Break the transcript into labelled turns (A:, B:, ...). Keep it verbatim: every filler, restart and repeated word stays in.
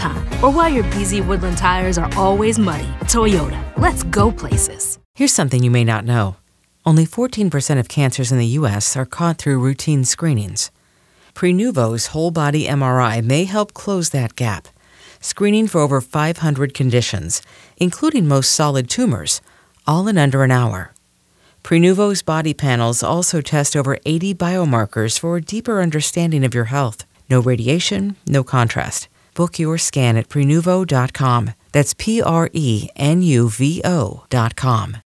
A: time, or why your B Z Woodland tires are always muddy. Toyota, let's go places.
B: Here's something you may not know. Only fourteen percent of cancers in the U S are caught through routine screenings. Prenuvo's whole-body M R I may help close that gap, screening for over five hundred conditions, including most solid tumors, all in under an hour. Prenuvo's body panels also test over eighty biomarkers for a deeper understanding of your health. No radiation, no contrast. Book your scan at Prenuvo dot com. That's P R E N U V O dot com.